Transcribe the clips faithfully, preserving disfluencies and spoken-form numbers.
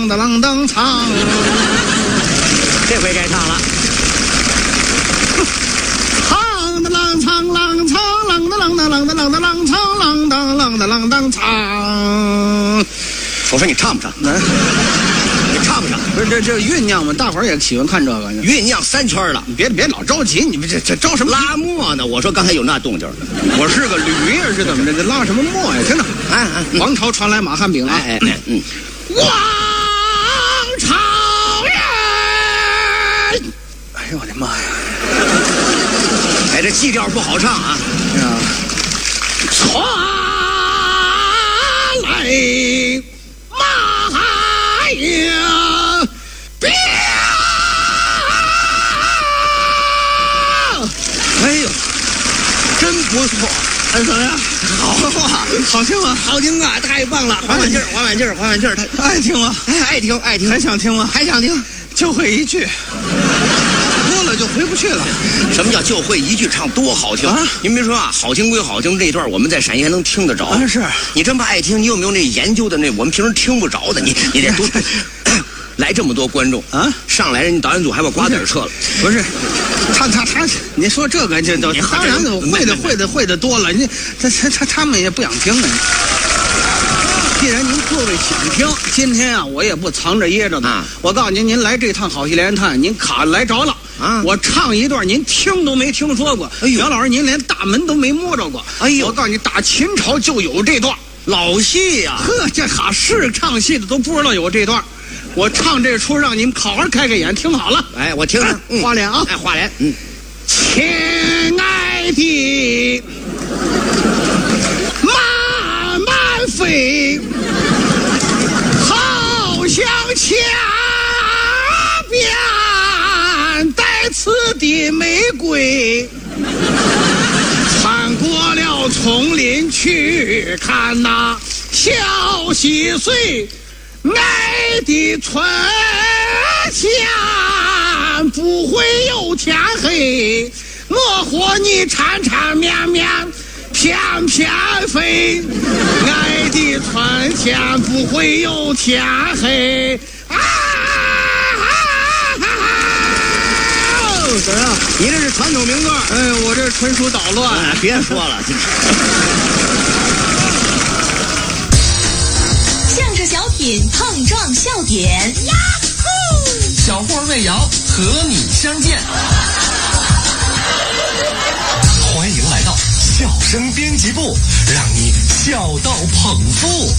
啷的啷当唱， 这回该唱了。 唱的啷唱啷唱啷的啷的啷的啷的啷唱啷当啷的啷当唱。 我说你唱不唱？嗯、你唱不唱？ 不是这这酝酿嘛，大伙儿也喜欢看这个。 酝酿三圈了， 你别别老着急，你们这这着什么拉磨呢？我说刚才有那动静。 我是个驴呀，是怎么着？这拉什么磨呀？听着， 哎哎，嗯、 王朝传来马汉饼啊！ 哎哎嗯， 王朝人，哎呦我的妈呀！ 哎，这记调不好唱啊！ 哎呀，传来马汉饼。哎呦，真不错！哎，怎么样？好啊，好听吗？ 好听啊，太棒了！缓缓劲儿，缓缓劲儿，缓缓劲儿。他爱听吗？ 哎，爱听，爱听。 还想听吗？ 还想听， 就会一句，多了就回不去了。 什么叫就会一句唱？多好听啊！您别说啊，好听归好听，这段我们在陕西还能听得着。 啊，是你这么爱听，你有没有那研究的那我们平时听不着的？你你得多。来这么多观众啊！ 上来人家导演组还把瓜子撤了。 不是，他他他，你说这个这都当然会的会的会的多了，人家他他他他们也不想听了。既然您各位想听，今天啊，我也不藏着掖着的。啊、我告诉您，您来这趟好戏连探，您卡来着了啊！我唱一段，您听都没听说过。哎呦，杨老师，您连大门都没摸着过。哎呦，我告诉你，打秦朝就有这段老戏呀、啊。 呵，这哈是唱戏的都不知道有这段。我唱这出，让你们好好开开眼，听好了。 哎，我听听、 嗯、花脸啊！ 哎，花脸，嗯， 亲爱的，慢慢飞，好像墙边带刺的玫瑰，穿过了丛林去看那小溪水。爱的春天不会有天黑，我和你缠缠绵绵翩翩飞。爱的春天不会有天黑。啊啊啊啊！怎么样？ 你这是传统民歌？ 哎，我这纯属捣乱。 哎、别说了。 小品碰撞笑点，呀呼！ 小霍魏瑶和你相见，欢迎来到笑声编辑部，让你笑到捧腹。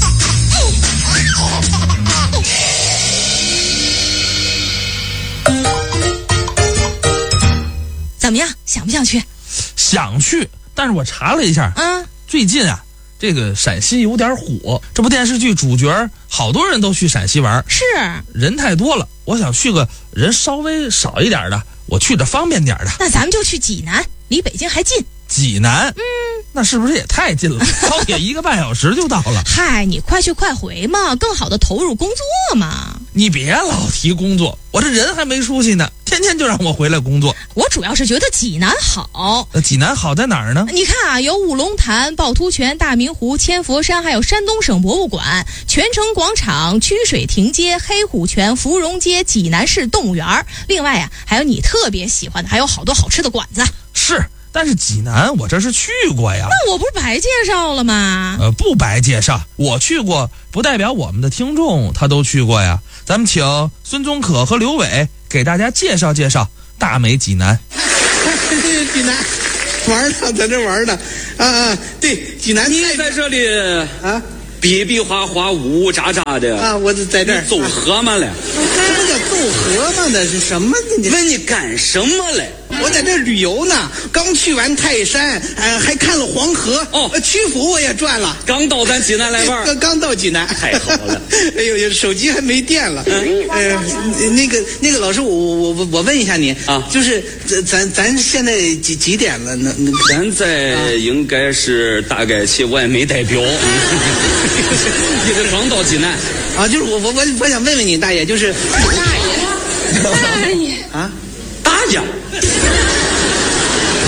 怎么样？想不想去？ 想去，但是我查了一下， 嗯， 最近啊。这个陕西有点火，这部电视剧主角好多人都去陕西玩， 是人太多了，我想去个人稍微少一点的，我去的方便点的。 那咱们就去济南，离北京还近。 济南， 嗯， 那是不是也太近了？高铁一个半小时就到了。 嗨，你快去快回嘛，更好的投入工作嘛。 你别老提工作，我这人还没出息呢，天天就让我回来工作。 我主要是觉得济南好。 那济南好在哪儿呢？ 你看啊，有五龙潭、趵突泉、大明湖、千佛山，还有山东省博物馆、泉城广场、曲水亭街、黑虎泉、芙蓉街、济南市动物园。另外啊，还有你特别喜欢的，还有好多好吃的馆子。 是。但是济南我这是去过呀， 那我不是白介绍了吗？ 呃，不白介绍，我去过，不代表我们的听众他都去过呀。咱们请孙宗可和刘伟给大家介绍介绍大美济南。 济南玩呢，在这玩呢，啊啊，对，济南你在这里啊，比比划划，呜呜喳喳的啊，我在这儿走河嘛了。 什么叫走河嘛的？是什么呢？ 问你干什么嘞？ 我在这旅游呢，刚去完泰山，呃，还看了黄河。哦，曲阜我也转了。 刚到咱济南来玩， 刚刚到济南， 太好了。 哎呦，手机还没电了。嗯，呃，那个那个老师，我我我我问一下你啊，就是咱咱咱现在几几点了呢？ 现在应该是大概其我也没带表，一个刚到济南啊，就是我我我我想问问你大爷，就是大爷，大爷啊， 大爷。你看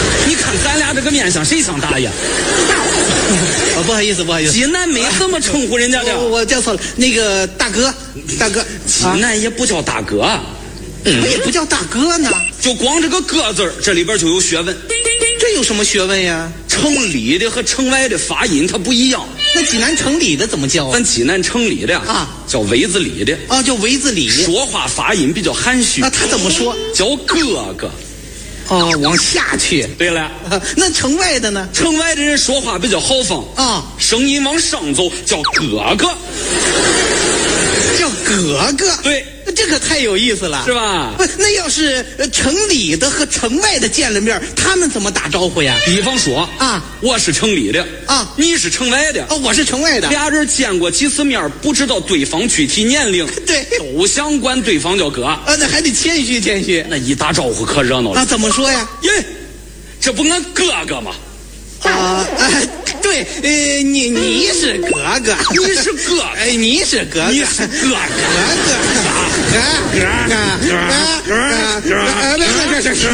看咱俩这个面相，谁像大爷？ 哦，不好意思，不好意思， 济南没这么称呼人家的， 我我叫错了，那个大哥，大哥， 济南也不叫大哥， 嗯，也不叫大哥呢， 就光这个哥字儿，这里边就有学问。 这有什么学问呀？ 城里的和城外的发音它不一样。 那济南城里的怎么叫啊？ 咱济南城里的啊， 叫围子里的， 哦，叫围子里， 说话发音比较含蓄。 啊，他怎么说？ 叫哥哥。 哦，往下去。 对了， 啊，那城外的呢？ 城外的人说话比较豪放啊， 声音往上走，叫哥哥， 叫哥哥。 对， 这可太有意思了， 是吧？ 不，那要是呃城里的和城外的见了面，他们怎么打招呼呀？ 比方说啊， 我是城里的啊， 你是城外的哦，我是城外的， 俩人见过几次面，不知道对方具体年龄， 对， 都想管对方叫哥。 啊，那还得谦虚谦虚。 那一打招呼可热闹了啊，怎么说呀？ 耶，这不俺哥哥吗？ 啊，哎，对，呃，你你是哥哥， 你是哥， 哎，你是哥哥， 你是哥哥， 哥哥，哥哥，哥哥，哥哥，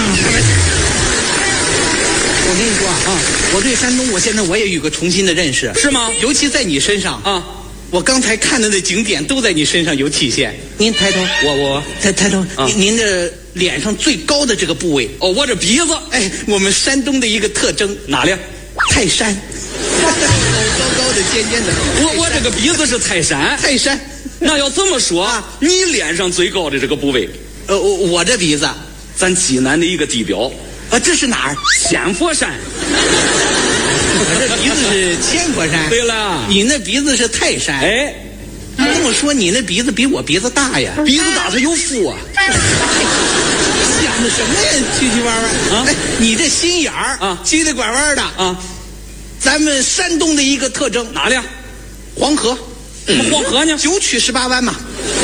我跟你说啊，我对山东，我现在我也有个重新的认识， 是吗？ 尤其在你身上啊， 我刚才看到的景点都在你身上有体现。您抬头， 我我抬抬头， 啊、 您您的脸上最高的这个部位， 哦，我这鼻子， 哎，我们山东的一个特征， 哪里？ 泰山，高高的尖尖的。 我我这个鼻子是泰山， 泰山。 那要这么说，啊、你脸上最高的这个部位， 呃，我我这鼻子， 咱济南的一个地标。 啊，这是哪儿？ 千佛山。 我这鼻子是千佛山。 对了， 你那鼻子是泰山。 哎， 这么说你那鼻子比我鼻子大呀？ 鼻子大它有福啊。 想的什么呀？曲曲弯弯啊！哎，你这心眼儿啊， 叽里拐弯的啊。 咱们山东的一个特征， 哪里？ 黄河。 嗯、黄河呢？ 九曲十八弯嘛。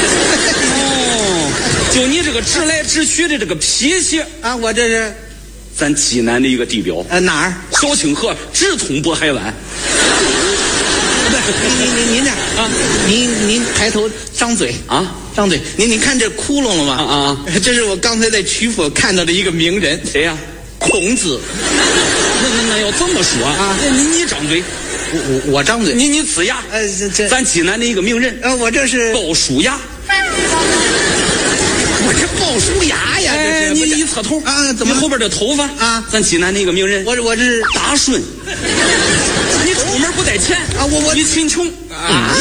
哦，就你这个直来直去的这个脾气啊，我这是。 咱济南的一个地标， 呃，哪儿？ 小清河直通渤海湾。 您您您您这啊，您您抬头张嘴啊， 张嘴。您您看这窟窿了吗？ 啊啊！ 这是我刚才在曲阜看到的一个名人， 谁呀？ 孔子。 那那那要这么说啊？你你张嘴， 我我我张嘴。 你你呲牙。 呃，这这， 咱济南的一个名人。 呃，我这是鲍叔牙。 我这鲍叔牙呀！ 哎，你一侧头啊，怎么你后边的头发啊？ 咱济南的一个名人， 我我这是大顺。你出门不带钱啊？我我你贫穷啊？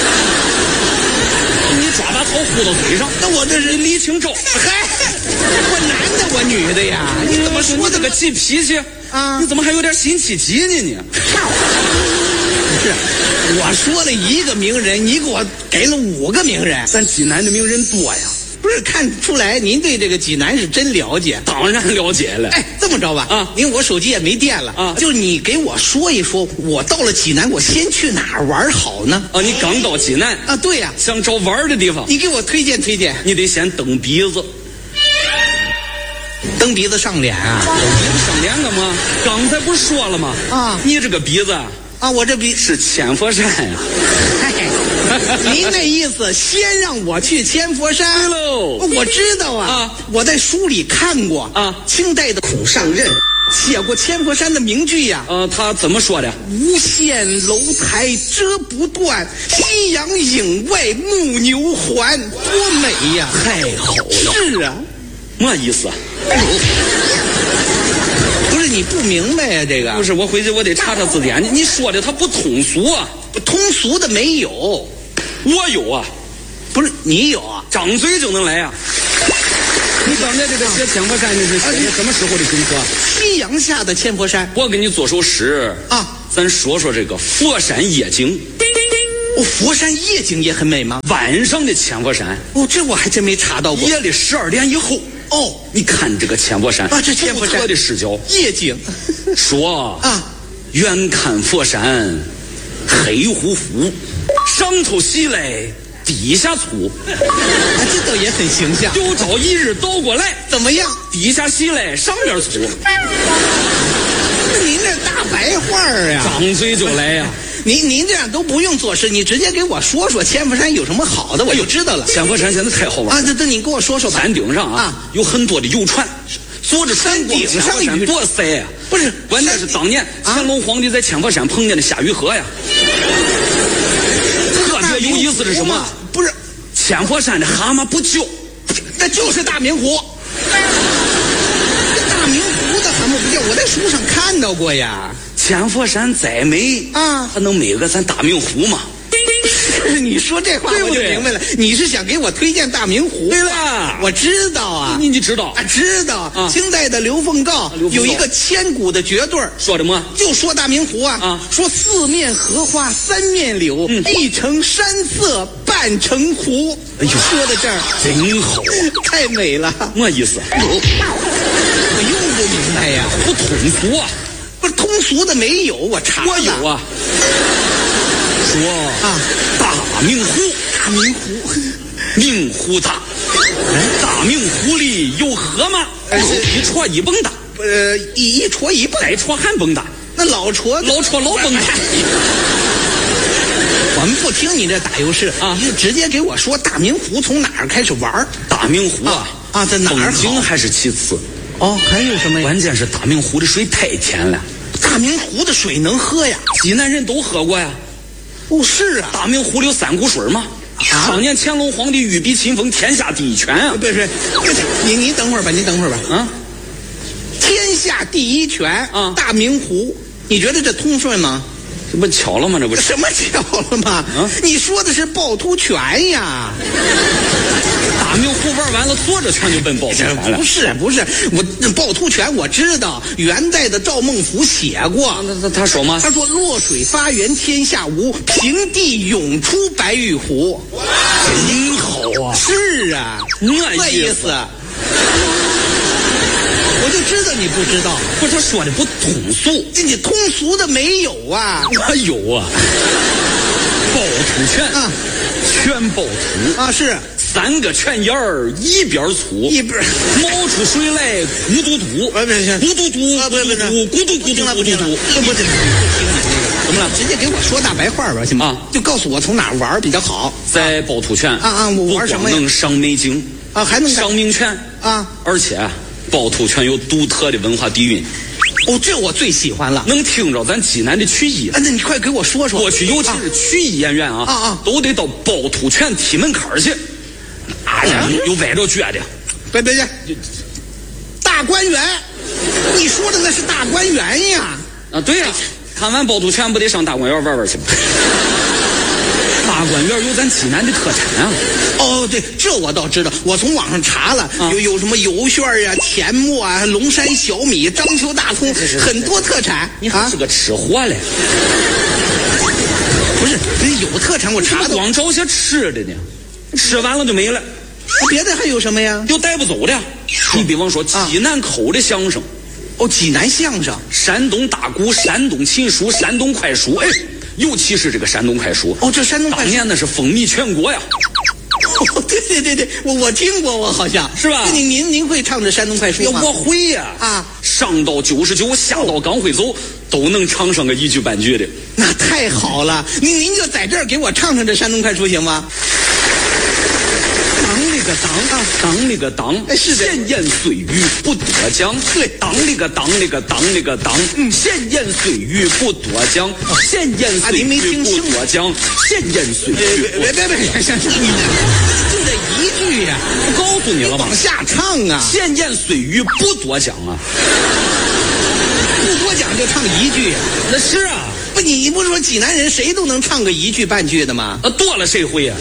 你抓把头糊到嘴上， 那我这是李清照。 嗨，我男的我女的呀？你怎么说这个急脾气啊？ 你怎么还有点辛弃疾呢？你不是，我说了一个名人，你给我给了五个名人。 咱济南的名人多呀。 不是看出来您对这个济南是真了解， 当然了解了。 哎，这么着吧， 啊， 因为我手机也没电了啊， 就你给我说一说，我到了济南，我先去哪儿玩好呢？ 啊，你刚到济南啊？对呀、啊， 想找玩的地方， 你给我推荐推荐。 你得先蹬鼻子， 蹬鼻子上脸啊？ 上脸干嘛？刚才不是说了吗？ 啊， 你这个鼻子啊，我这鼻是千佛山呀、 啊。您那意思，先让我去千佛山？ 对喽， 我知道啊， 啊我在书里看过啊， 清代的孔尚任写过千佛山的名句呀、 啊。呃，他怎么说的？ 无限楼台遮不断，夕阳影外牧牛还，多美呀！ 太好了。 是啊， 么意思？ 不是你不明白呀、啊？这个不是，我回去我得查查字典。你你说的他不通俗啊？ 通俗的没有， 我有啊。 不是你有啊？ 张嘴就能来啊！你刚才这个写千佛山，你是写的什么时候的景色？ 夕阳下的千佛山。 我给你做首诗啊， 咱说说这个佛山夜景。 哦，佛山夜景也很美吗？ 晚上的千佛山。 哦，这我还真没查到过。 夜里十二点以后。 哦， 你看这个千佛山啊，这千佛山的视角夜景， 说啊， 远看佛山黑乎乎，上头细来地下粗， 啊，这倒也很形象。 有朝一日倒过来， 怎么样？ 地下细来上边粗。 那您这大白话呀， 张嘴就来呀！ 您您这样都不用做事，你直接给我说说千佛山有什么好的，我就知道了。 千佛山现在太好玩啊！这这你给我说说吧。 山顶上啊，啊有很多的游船， 坐着船过顶上千佛山雨多塞呀！ 不是， 关键是当年乾隆皇帝在千佛山碰见的夏雨荷呀。特别有意思的是什么？ 不是千佛山的蛤蟆不叫， 那就是大明湖。大明湖的蛤蟆不叫，我在书上看到过呀。 千佛山再美啊， 还能美个咱大明湖吗？ 你说这话我对不对就明白了，你是想给我推荐大明湖？ 对了， 我知道啊， 你你知道啊？知道啊。 清代的刘凤诰刘凤诰有一个千古的绝对儿， 说的么？ 就说大明湖啊， 啊说四面荷花三面柳， 嗯一城山色半城湖。 哎呦说到这儿真好， 太美了， 么意思？ 我用不明白呀， 不通俗啊！ 不是通俗的没有，我查了。 我有啊。说啊， 大明湖， 大明湖， 明湖大，大明湖里有河吗？ 哎是一戳一蹦大， 呃，一一戳一蹦， 再戳还蹦大， 那老戳老戳老蹦大。 我们不听你这打油诗啊你就直接给我说大明湖从哪儿开始玩儿大明湖啊啊啊在哪儿风好景还是其次， 哦，还有什么呀？ 关键是大明湖的水太甜了， 大明湖的水能喝呀？ 济南人都喝过呀。 哦，是啊， 大明湖里有三股水吗？ 啊当年乾隆皇帝御笔亲封天下第一泉啊！ 不是，不是，你你等会儿吧，你等会儿吧。 啊， 天下第一泉啊大明湖，你觉得这通顺吗？ 这不巧了吗？这不是什么巧了吗？ 啊你说的是趵突泉呀？ 大明湖玩完了，坐着泉就奔趵突泉了不。是不是，我那趵突泉我知道，元代的赵孟頫写过。 那他他说吗？ 他说：“落水发源天下无，平地涌出白玉湖。” 真好啊！ 是啊， 那那意意思。我就知道你不知道， 不是他说的不通俗， 这你通俗的没有啊？ 我有啊。趵突泉啊， 全趵突啊是三个泉眼儿一边粗， 一边冒出水来咕嘟嘟， 哎不是咕嘟嘟， 啊不是不是咕嘟咕嘟咕嘟咕嘟嘟。 不不不听你那个，怎么了？直接给我说大白话吧，行吗？ 啊就告诉我从哪儿玩比较好在趵突泉啊啊我玩什么呀不光能赏美景啊？还能赏名泉啊？ 而且趵突泉有独特的文化底蕴， 哦，这我最喜欢了。 能听着咱济南的曲艺。 啊，那你快给我说说。 过去尤其是曲艺演员啊， 啊啊都得到趵突泉踢门槛儿去。哎呀，有歪着撅的， 别别别，大观园，你说的那是大观园呀？ 啊，对呀、看完趵突泉不得上大观园玩玩去吗？大观园有咱济南的特产啊。 哦，对，这我倒知道，我从网上查了， 啊有有什么油旋儿啊、甜沫啊、龙山小米、章丘大葱，很多特产。啊你还是，个吃货嘞？ 不是，人有特产我怎么查的。 光找些吃的呢？吃完了就没了， 别的还有什么呀？ 有带不走的。你比方说济南口的相声， 哦，济南相声。 山东大鼓、山东琴书、山东快书，哎，尤其是这个山东快书， 哦，这山东快书。 当年那是风靡全国呀。 哦，对对对对，我我听过，我好像是吧您您您会唱这山东快书吗？ 我会呀、 啊， 上到九十九，下到刚会走，都能唱上个一句半句的。 那太好了，您您就在这儿给我唱唱这山东快书行吗？ 当里个当啊，当里个当， 哎是的闲言碎语不多讲。对，当里个当里个当里个当，嗯，闲言碎语不多讲，闲言啊碎您没听语不清多讲，闲言碎语不别别别别，行行，你就这一句呀， 我告诉你了吗往？下唱啊， 闲言碎语不多讲啊。 不多讲就唱一句呀。 那是啊， 不，你你不是说济南人谁都能唱个一句半句的吗？ 那多了谁会呀、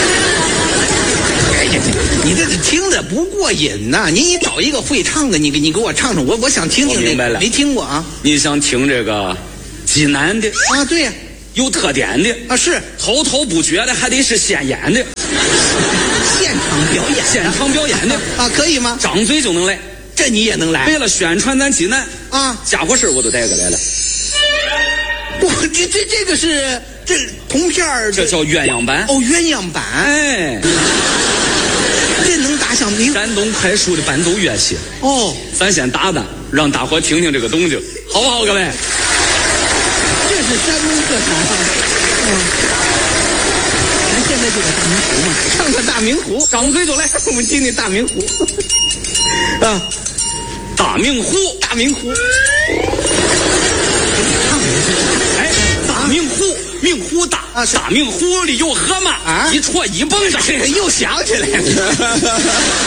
哎呀，你这听着不过瘾呐、你你找一个会唱的，你给你给我唱唱，我我想听听这个， 我明白了没听过啊？ 你想听这个济南的啊，对呀、 有特点的啊，是滔滔不绝的，还得是先演的， 现场表演的， 现场表演的， 啊，可以吗？ 张嘴就能来。 这你也能来为了宣传咱济南啊？ 家伙事儿我都带过来了。 我这这这个是这铜片儿， 这叫鸳鸯版。 哦鸳鸯版， 哎， 这能打响名山东快书的伴奏乐器， 哦。 咱先打打，让大伙听听这个动静，好不好，各位？ 这是山东特产啊！嗯，咱现在就在大明湖嘛，唱个大明湖， 张嘴就来。 我们听听大明湖啊。 大明湖， 大明湖。 哎，大明湖，明湖大， 啊是大明湖里有河嘛， 啊一戳一蹦的， 又想起来了。